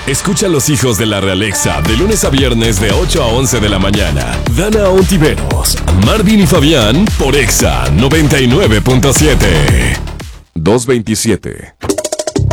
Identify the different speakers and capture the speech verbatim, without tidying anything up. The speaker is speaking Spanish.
Speaker 1: Escucha a los hijos de la Realexa de lunes a viernes de ocho a once de la mañana. Dana Ontiveros, Marvin y Fabián por Exa noventa y nueve punto siete. doscientos veintisiete.